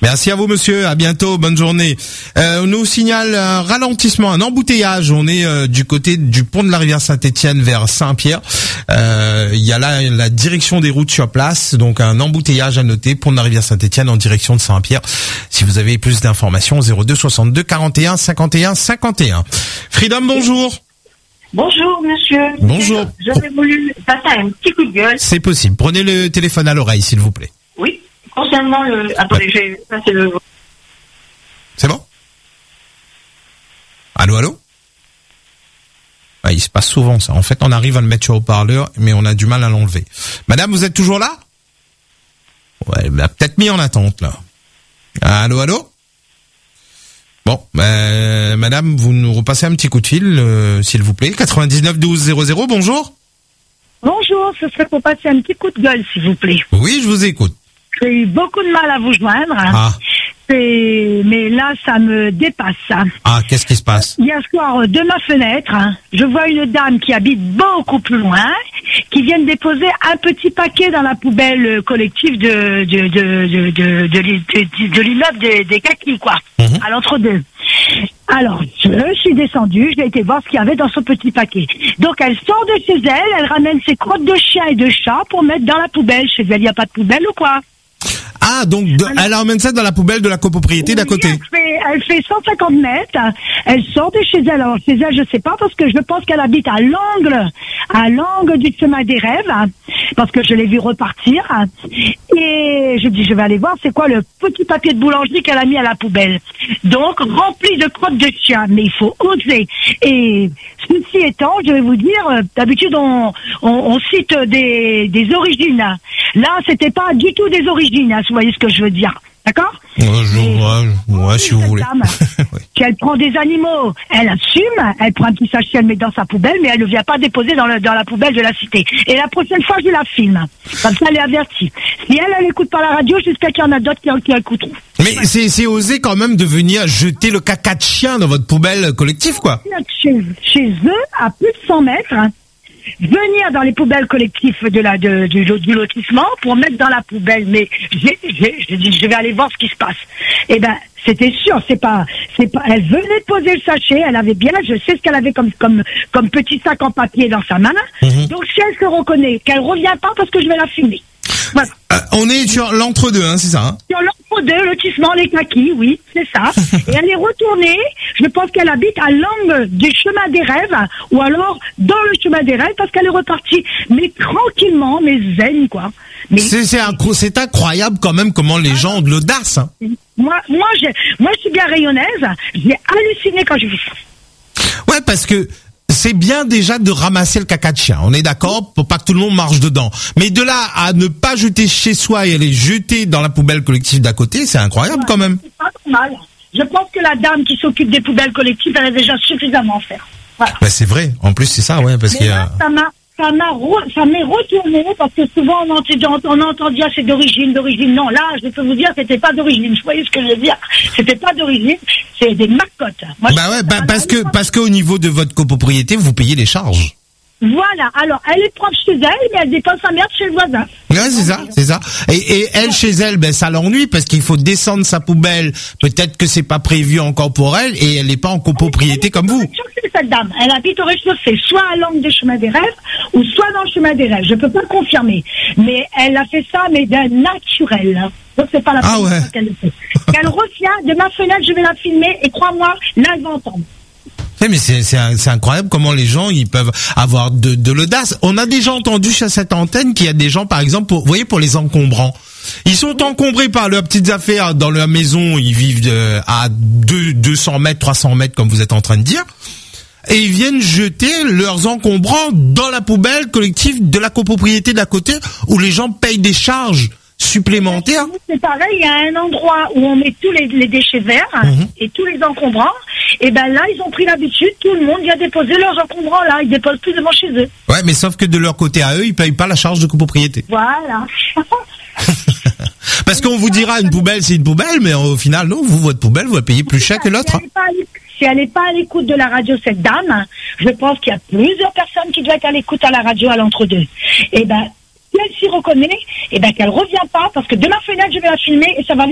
Merci à vous, monsieur. À bientôt. Bonne journée. On nous signale un ralentissement, un embouteillage. On est du côté du pont de la rivière Saint-Étienne vers Saint-Pierre. Il y a là la direction des routes sur place, donc un embouteillage à noter. Pont de la rivière Saint-Étienne en direction de Saint-Pierre. Si vous avez plus d'informations, 02 62 41 51 51. Freedom, bonjour. Bonjour, monsieur. Bonjour. J'aurais voulu passer un petit coup de gueule. C'est possible. Prenez le téléphone à l'oreille, s'il vous plaît. Oui. Concernant le... Attendez, je vais passer le... C'est bon? Allô, allô? Ah, il se passe souvent ça. En fait, on arrive à le mettre sur haut-parleur, mais on a du mal à l'enlever. Madame, vous êtes toujours là? Ouais, elle m'a peut-être mis en attente, là. Allô, allô? Bon, madame, vous nous repassez un petit coup de fil, s'il vous plaît. 99 12 00, bonjour. Bonjour, ce serait pour passer un petit coup de gueule, s'il vous plaît. Oui, je vous écoute. J'ai eu beaucoup de mal à vous joindre. Ah. Mais là, ça me dépasse. Ah, qu'est-ce qui se passe? Hier soir, de ma fenêtre, je vois une dame qui habite beaucoup plus loin, qui vient de déposer un petit paquet dans la poubelle collective de l'immeuble des Kakis, quoi, à l'entre-deux. Alors, je suis descendue, j'ai été voir ce qu'il y avait dans ce petit paquet. Donc, elle sort de chez elle, elle ramène ses crottes de chien et de chat pour mettre dans la poubelle. Chez elle, il n'y a pas de poubelle ou quoi? Ah, donc elle emmène ça dans la poubelle de la copropriété d'à côté. Elle fait 150 mètres. Elle sort de chez elle. Alors, chez elle, je sais pas, parce que je pense qu'elle habite à l'angle du chemin des rêves, parce que je l'ai vu repartir. Et je dis, je vais aller voir, c'est quoi le petit papier de boulangerie qu'elle a mis à la poubelle. Donc, rempli de crottes de chien. Mais il faut oser. Et ceci étant, je vais vous dire, d'habitude, on cite des origines. Là, c'était pas du tout des origines, vous voyez ce que je veux dire. D'accord? Ouais, si vous voulez. Oui. Si elle prend des animaux, elle assume, elle prend un petit sachet, elle met dans sa poubelle, mais elle ne vient pas déposer dans la poubelle de la cité. Et la prochaine fois, je la filme. Comme ça, elle est avertie. Si elle écoute pas la radio, j'espère qu'il y en a d'autres qui écouteront. Mais c'est osé quand même de venir jeter le caca de chien dans votre poubelle collective, quoi. Chez eux, à plus de 100 mètres, venir dans les poubelles collectives du lotissement pour mettre dans la poubelle. Mais j'ai dit, je vais aller voir ce qui se passe. Eh ben, c'était sûr, c'est pas, elle venait de poser le sachet, elle avait bien, je sais ce qu'elle avait comme petit sac en papier dans sa main. Donc, si elle se reconnaît, qu'elle revient pas parce que je vais la filmer. Voilà. On est sur l'entre-deux, c'est ça, Sur l'entre-deux, lotissement, les Kakis, oui, c'est ça. Et elle est retournée, je pense qu'elle habite à l'angle du chemin des rêves, ou alors dans le chemin des rêves, parce qu'elle est repartie, mais tranquillement, mais zen, quoi. Mais c'est incroyable quand même comment les gens ont de l'audace. Moi, je suis bien rayonnaise, j'ai halluciné quand j'ai vu ça. Ouais, parce que c'est bien déjà de ramasser le caca de chien. On est d'accord pour pas que tout le monde marche dedans. Mais de là à ne pas jeter chez soi et aller jeter dans la poubelle collective d'à côté, c'est incroyable quand même. C'est pas normal. Je pense que la dame qui s'occupe des poubelles collectives, elle a déjà suffisamment à faire. Voilà. Bah c'est vrai. En plus c'est ça, ouais, parce qu'il y a... Ça m'est retourné parce que souvent on a entendu c'est d'origine. Non, là, je peux vous dire, c'était pas d'origine. Vous voyez ce que je veux dire? C'était pas d'origine, c'est des marcottes. Moi, parce qu'au niveau de votre copropriété, vous payez les charges. Voilà. Alors, elle est propre chez elle, mais elle dépense sa merde chez le voisin. Ouais, c'est ça. Et elle, chez elle, ça l'ennuie parce qu'il faut descendre sa poubelle. Peut-être que c'est pas prévu encore pour elle et elle n'est pas en copropriété comme vous. Cette dame, elle habite au rez-de-chaussée, soit à l'angle des chemins des rêves, ou soit dans le chemin des rêves. Je peux pas confirmer. Mais elle a fait ça, mais d'un naturel. Donc c'est pas la première fois qu'elle le fait. Elle revient de ma fenêtre, je vais la filmer, et crois-moi, là, elle va entendre. Mais c'est incroyable comment les gens ils peuvent avoir de l'audace. On a déjà entendu chez cette antenne qu'il y a des gens, par exemple, vous voyez, pour les encombrants. Ils sont encombrés par leurs petites affaires dans leur maison. Ils vivent à 200 mètres, 300 mètres, comme vous êtes en train de dire. Et ils viennent jeter leurs encombrants dans la poubelle collective de la copropriété d'à côté, où les gens payent des charges supplémentaires. C'est pareil, il y a un endroit où on met tous les déchets verts et tous les encombrants. Et ben là, ils ont pris l'habitude, tout le monde vient déposer leurs encombrants là, ils déposent plus devant chez eux. Ouais, mais sauf que de leur côté à eux, ils payent pas la charge de copropriété. Voilà. Parce qu'on vous dira une poubelle, c'est une poubelle, mais au final, non, votre poubelle, vous la payez plus cher que l'autre. Si elle n'est pas à l'écoute de la radio, cette dame, je pense qu'il y a plusieurs personnes qui doivent être à l'écoute à la radio à l'entre-deux. Et ben, si elle s'y reconnaît, et ben qu'elle revient pas, parce que de ma fenêtre, je vais la filmer et ça va